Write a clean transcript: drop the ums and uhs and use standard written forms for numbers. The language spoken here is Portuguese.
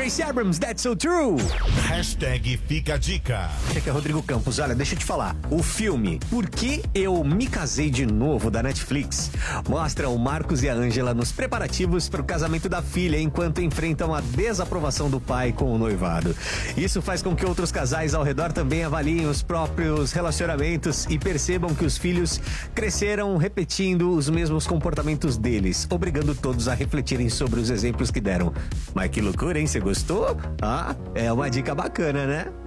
Grace Abrams, That's So True. Hashtag Fica a Dica. Aqui é Rodrigo Campos. Olha, deixa eu te falar. O filme Por que Eu Me Casei de Novo, da Netflix, mostra o Marcos e a Ângela nos preparativos para o casamento da filha, enquanto enfrentam a desaprovação do pai com o noivado. Isso faz com que outros casais ao redor também avaliem os próprios relacionamentos e percebam que os filhos cresceram repetindo os mesmos comportamentos deles, obrigando todos a refletirem sobre os exemplos que deram. Mas que loucura, hein? Você gostou? Ah, é uma dica bacana, né?